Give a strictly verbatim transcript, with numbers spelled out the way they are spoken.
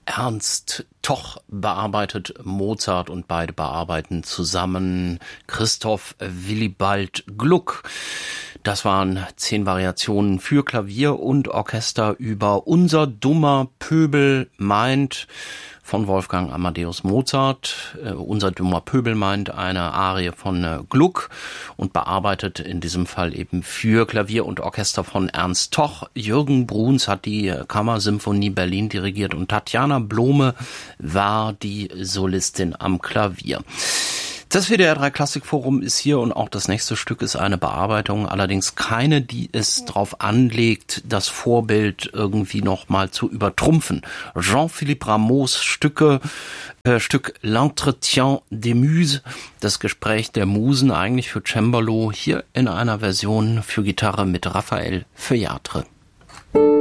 Ernst Toch bearbeitet Mozart und beide bearbeiten zusammen Christoph Willibald Gluck. Das waren zehn Variationen für Klavier und Orchester über Unser dummer Pöbel meint von Wolfgang Amadeus Mozart. Äh, Unser dummer Pöbel meint eine Arie von äh, Gluck und bearbeitet in diesem Fall eben für Klavier und Orchester von Ernst Toch. Jürgen Bruns hat die äh, Kammersymphonie Berlin dirigiert und Tatjana Blome war die Solistin am Klavier. Das W D R drei Klassikforum ist hier und auch das nächste Stück ist eine Bearbeitung, allerdings keine, die es drauf anlegt, das Vorbild irgendwie noch mal zu übertrumpfen. Jean-Philippe Rameaus Stücke, äh, Stück L'Entretien des Muses, das Gespräch der Musen, eigentlich für Cembalo, hier in einer Version für Gitarre mit Raphael Feuillatre.